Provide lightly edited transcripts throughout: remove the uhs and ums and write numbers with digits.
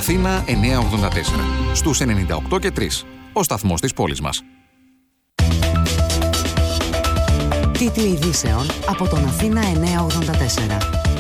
Αθήνα 984. Στους 98 και 3. Ο σταθμός της πόλης μας. Τίτλοι ειδήσεων από τον Αθήνα 984.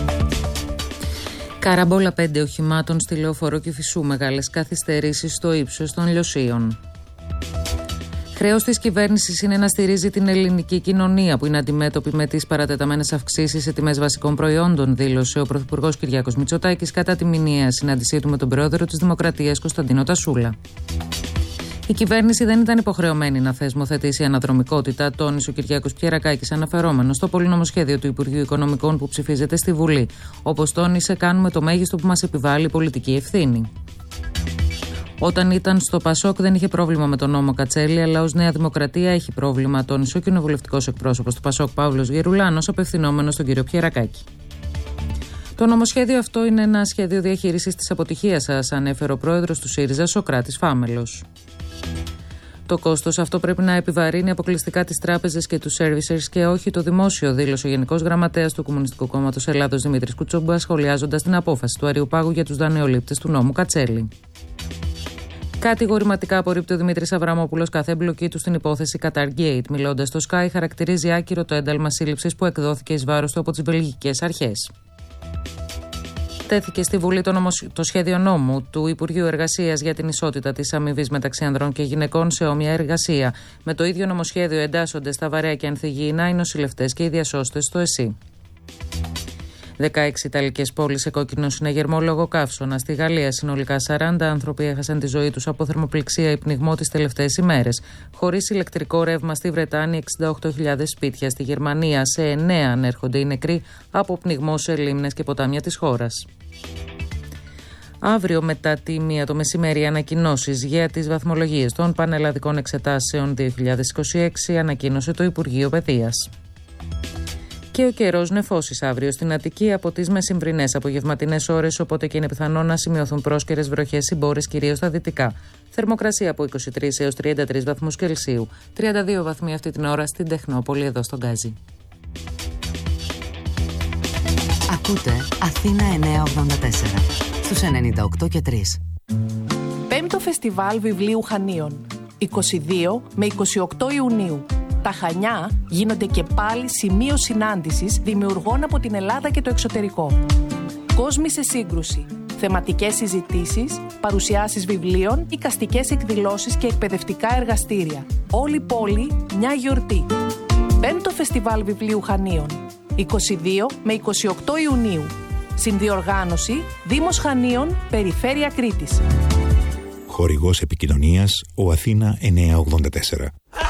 Καραμπόλα 5 οχημάτων στη Λεωφόρο Κηφισού. Μεγάλες καθυστερήσεις στο ύψος των Λιωσίων. Χρέος της κυβέρνησης είναι να στηρίζει την ελληνική κοινωνία που είναι αντιμέτωπη με τις παρατεταμένες αυξήσεις σε τιμές βασικών προϊόντων, δήλωσε ο Πρωθυπουργός Κυριάκος Μητσοτάκης κατά τη μηνιαία συνάντησή του με τον πρόεδρο της Δημοκρατίας Κωνσταντίνο Τασούλα. Η κυβέρνηση δεν ήταν υποχρεωμένη να θεσμοθετήσει αναδρομικότητα, τόνισε ο Κυριάκος Κερακάκης, αναφερόμενος στο πολυνομοσχέδιο του Υπουργείου Οικονομικών που ψηφίζεται στη Βουλή. Όπως τόνισε, κάνουμε το μέγιστο που μας επιβάλλει η πολιτική ευθύνη. Όταν ήταν στο Πασόκ δεν είχε πρόβλημα με τον νόμο Κατσέλη, αλλά ως Νέα Δημοκρατία έχει πρόβλημα, τόνισε ο κοινοβουλευτικός εκπρόσωπος του Πασόκ Παύλος Γερουλάνος, απευθυνόμενος στον κύριο Πιερακάκη. Το νομοσχέδιο αυτό είναι ένα σχέδιο διαχείρισης της αποτυχίας σας, ανέφερε ο πρόεδρος του ΣΥΡΙΖΑ, Σωκράτης Φάμελος. Το κόστος αυτό πρέπει να επιβαρύνει αποκλειστικά τις τράπεζες και τους servicers και όχι το δημόσιο, δήλωσε ο Γενικός Γραμματέας του Κομμουνιστικού Κόμματος Ελλάδος Δημήτρης Κουτσόμπα, σχολιάζοντας την απόφαση του Αριουπάγου για τους δανειολήπτες του νόμου Κατσέλη. Κατηγορηματικά απορρίπτει ο Δημήτρης Αβραμόπουλος κάθε εμπλοκή του στην υπόθεση Qatargate. Μιλώντας στο Sky, χαρακτηρίζει άκυρο το ένταλμα σύλληψης που εκδόθηκε εις βάρος του από τις βελγικές αρχές. Τέθηκε στη Βουλή το σχέδιο νόμου του Υπουργείου Εργασίας για την ισότητα της αμοιβής μεταξύ ανδρών και γυναικών σε όμοια εργασία. Με το ίδιο νομοσχέδιο εντάσσονται στα βαρέα και ανθυγιεινά οι νοσηλευτές και οι διασώστες στο ΕΣΥ. 16 Ιταλικές πόλεις σε κόκκινο συναγερμό λόγω καύσωνα. Στη Γαλλία συνολικά 40 άνθρωποι έχασαν τη ζωή τους από θερμοπληξία ή πνιγμό τις τελευταίες ημέρες. Χωρίς ηλεκτρικό ρεύμα στη Βρετάνη 68.000 σπίτια. Στη Γερμανία σε 9 ανέρχονται οι νεκροί από πνιγμό σε λίμνες και ποτάμια της χώρας. Αύριο μετά τη 1 το μεσημέρι ανακοινώσεις για τις βαθμολογίες των πανελλαδικών εξετάσεων 2026 ανακοίνωσε το Υπουργείο Παιδείας. Και ο καιρός νεφώσεις αύριο στην Αττική από τις μεσημβρινές απογευματινές ώρες, οπότε και είναι πιθανό να σημειωθούν πρόσκαιρες βροχές ή μπόρες κυρίως στα δυτικά. Θερμοκρασία από 23 έως 33 βαθμούς Κελσίου. 32 βαθμοί αυτή την ώρα στην Τεχνόπολη, εδώ στον Γκάζι. Ακούτε Αθήνα 984 στους 98 και 3. 5ο Φεστιβάλ Βιβλίου Χανίων, 22 με 28 Ιουνίου. Τα Χανιά γίνονται και πάλι σημείο συνάντησης δημιουργών από την Ελλάδα και το εξωτερικό. Κόσμοι σε σύγκρουση, θεματικές συζητήσεις, παρουσιάσεις βιβλίων, εικαστικές εκδηλώσεις και εκπαιδευτικά εργαστήρια. Όλη η πόλη μια γιορτή. 5ο Φεστιβάλ Βιβλίου Χανίων, 22 με 28 Ιουνίου. Συνδιοργάνωση Δήμος Χανίων, Περιφέρεια Κρήτης. Χορηγός επικοινωνίας ο Αθήνα 984.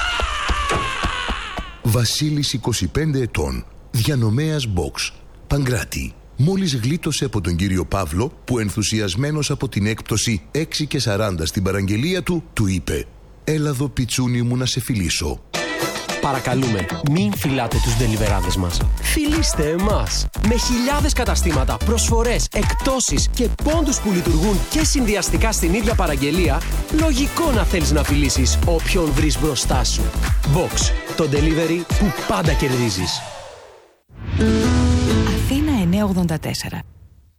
Βασίλης 25 ετών, διανομέας box, Παγκράτη. Μόλις γλίτωσε από τον κύριο Παύλο που ενθουσιασμένος από την έκπτωση 6 και 40 στην παραγγελία του, του είπε «Έλα εδώ πιτσούνι μου να σε φιλήσω». Παρακαλούμε, μην φυλάτε τους ντελιβεράδες μας. Φιλήστε εμάς. Με χιλιάδες καταστήματα, προσφορές, εκπτώσεις και πόντους που λειτουργούν και συνδυαστικά στην ίδια παραγγελία, λογικό να θέλεις να φιλήσεις όποιον βρεις μπροστά σου. Box, το delivery που πάντα κερδίζεις. Αθήνα 984.